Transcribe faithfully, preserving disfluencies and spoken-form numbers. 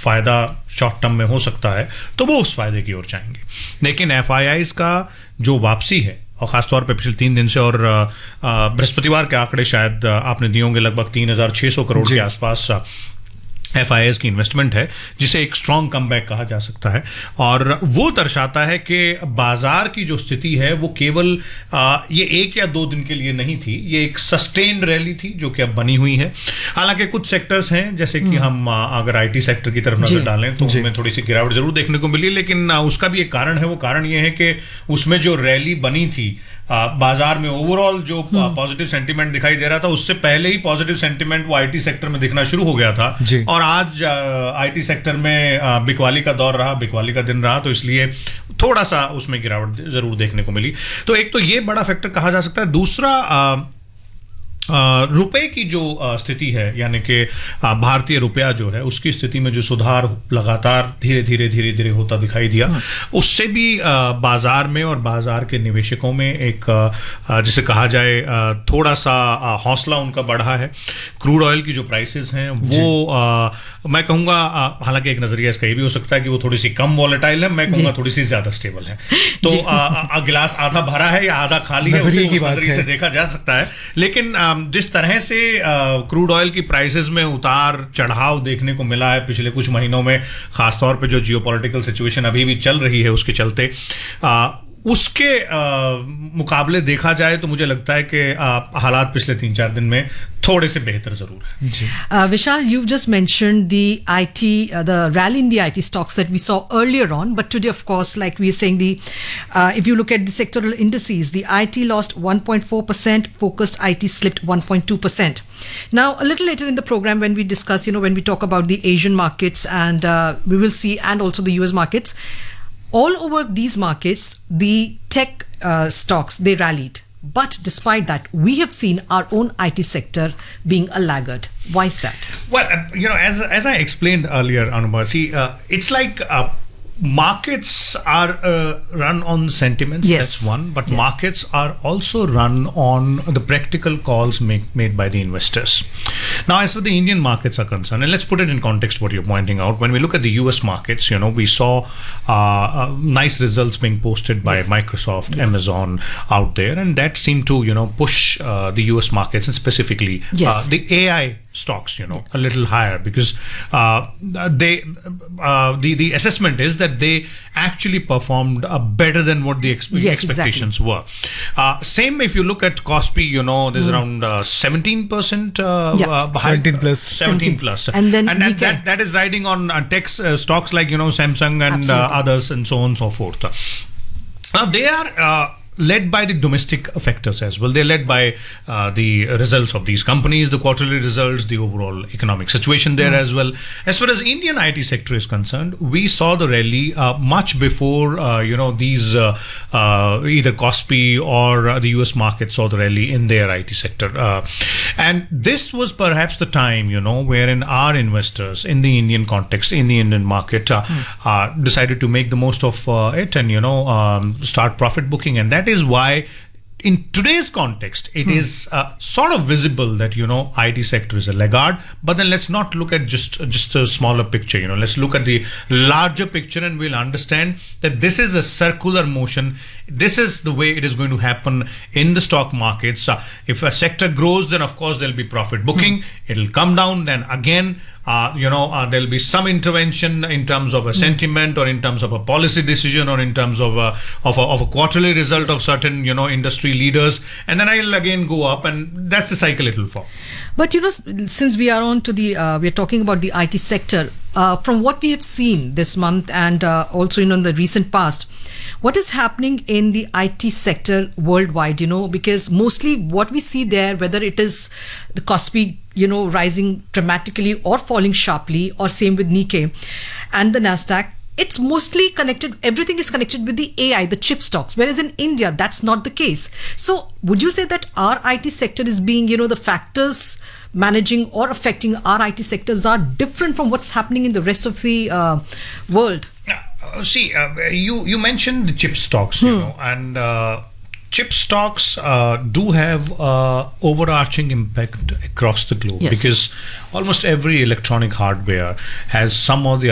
फ़ायदा short term में हो सकता है तो वो उस फ़ायदे की ओर जाएंगे। लेकिन एफ आई आईज़ का जो वापसी है, और ख़ासतौर पे पिछले तीन दिन से, और बृहस्पतिवार के आंकड़े शायद आपने दिए होंगे, लगभग तीन हज़ार छः सौ करोड़ के आसपास एफ आई आईज़ की इन्वेस्टमेंट है, जिसे एक स्ट्रॉन्ग कमबैक कहा जा सकता है। और वो दर्शाता है कि बाजार की जो स्थिति है वो केवल आ, ये एक या दो दिन के लिए नहीं थी, ये एक सस्टेन्ड रैली थी जो कि अब बनी हुई है। हालांकि कुछ सेक्टर्स हैं, जैसे कि हम आ, अगर आईटी सेक्टर की तरफ नजर डालें तो उसमें थोड़ी सी गिरावट जरूर देखने को मिली, लेकिन आ, उसका भी एक कारण है। वो कारण ये है कि उसमें जो रैली बनी थी, आ, बाजार में ओवरऑल जो पॉजिटिव सेंटीमेंट दिखाई दे रहा था, उससे पहले ही पॉजिटिव सेंटीमेंट वो आईटी सेक्टर में दिखना शुरू हो गया था। और आज आईटी सेक्टर में आ, बिकवाली का दौर रहा, बिकवाली का दिन रहा, तो इसलिए थोड़ा सा उसमें गिरावट जरूर देखने को मिली। तो एक तो ये बड़ा फैक्टर कहा जा सकता है। दूसरा, आ, रुपए की जो स्थिति है, यानी कि भारतीय रुपया जो है उसकी स्थिति में जो सुधार लगातार धीरे धीरे धीरे धीरे होता दिखाई दिया, उससे भी बाजार में और बाजार के निवेशकों में एक, जिसे कहा जाए, थोड़ा सा हौसला उनका बढ़ा है। क्रूड ऑयल की जो प्राइसेस हैं वो आ, मैं कहूँगा, हालांकि एक नजरिया इसका ये भी हो सकता है कि वो थोड़ी सी कम वॉलेटाइल है, मैं कहूँगा थोड़ी सी ज्यादा स्टेबल है। तो आ, आ, गिलास आधा भरा है या आधा खाली है, उसे उस नजरिए से देखा जा सकता है। लेकिन जिस तरह से क्रूड ऑयल की प्राइसेस में उतार चढ़ाव देखने को मिला है पिछले कुछ महीनों में, खासतौर पे जो जियोपॉलिटिकल सिचुएशन अभी भी चल रही है उसके चलते, आ, उसके आ, मुकाबले देखा जाए तो मुझे लगता है कि हालात पिछले तीन चार दिन में थोड़े से बेहतर जरूर है। uh, Vishal, you've just mentioned the I T, uh, the rally in the I T stocks that we saw earlier on, but today, of course, like we were saying, the uh, if you look at the sectoral indices, the I T lost one point four percent, focused I T slipped one point two percent. Now, a little later in the program, when we discuss, you know, when we talk about the Asian markets, and uh, we will see, and also the U S markets, all over these markets, the tech uh, stocks, they rallied. But despite that, we have seen our own I T sector being a laggard. Why is that? Well, uh, you know, as as I explained earlier, Anubha, see, uh, it's like uh, markets are uh, run on sentiments. Yes. That's one. But yes. markets are also run on the practical calls make, made by the investors. Now, as far as the Indian markets are concerned, and let's put it in context what you're pointing out. When we look at the U S markets, you know, we saw uh, uh, nice results being posted by yes. Microsoft, yes. Amazon out there, and that seemed to, you know, push uh, the U S markets, and specifically yes. uh, the A I stocks, you know, a little higher, because uh, they uh, the the assessment is that they actually performed uh, better than what the expe- yes, expectations exactly. were. Uh, same if you look at Kospi, you know, there's mm. around uh, seventeen percent uh, yeah. uh, behind, seventeen plus, seventeen plus, and then and, and that that is riding on uh, tech uh, stocks like, you know, Samsung and uh, others and so on and so forth. Now they are. Uh, led by the domestic factors as well. They're led by uh, the results of these companies, the quarterly results, the overall economic situation there mm. as well. As far as Indian I T sector is concerned, we saw the rally uh, much before, uh, you know, these uh, uh, either Kospi or uh, the U S market saw the rally in their I T sector. Uh, and this was perhaps the time, you know, wherein our investors in the Indian context, in the Indian market, uh, mm. uh, decided to make the most of uh, it and, you know, um, start profit booking. And that That is why in today's context it hmm. is uh, sort of visible that, you know, I T sector is a laggard. But then let's not look at just just a smaller picture, you know, let's look at the larger picture, and we'll understand that this is a circular motion. This is the way it is going to happen in the stock markets. Uh, if a sector grows, then of course there'll be profit booking. Hmm. It'll come down, then again Uh, you know, uh, there'll be some intervention in terms of a sentiment, or in terms of a policy decision, or in terms of a, of a, of a quarterly result yes. of certain, you know, industry leaders, and then I'll again go up, and that's the cycle it will fall. But, you know, since we are on to the, uh, we're talking about the I T sector, uh, from what we have seen this month, and uh, also, you know, in the recent past, what is happening in the I T sector worldwide, you know, because mostly what we see there, whether it is the Kospi, you know, rising dramatically or falling sharply, or same with Nikkei and the Nasdaq, it's mostly connected, everything is connected with the A I, the chip stocks, whereas in India, that's not the case. So would you say that our I T sector is being, you know, the factors managing or affecting our I T sectors are different from what's happening in the rest of the uh, world? Uh, see, uh, you, you mentioned the chip stocks, you hmm. know, and uh, chip stocks uh, do have uh, overarching impact across the globe, yes. because almost every electronic hardware has some or the